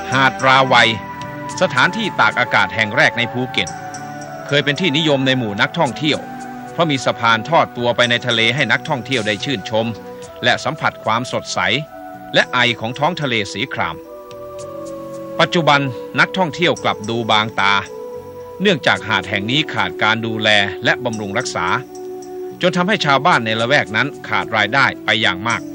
หาดราวัยสถานที่ตากอากาศแห่งแรกในภูเก็ตเคยเป็นที่นิยมในหมู่นักท่องเที่ยวเพราะมีสะพานทอดตัวไปในทะเลให้นักท่องเที่ยวได้ชื่นชมและสัมผัสความสดใสและไอของท้องทะเลสีครามปัจจุบันนักท่องเที่ยวกลับดูบางตาเนื่องจากหาดแห่งนี้ขาดการดูแลและบำรุงรักษาจนทำให้ชาวบ้านในละแวกนั้นขาดรายได้ไปอย่างมาก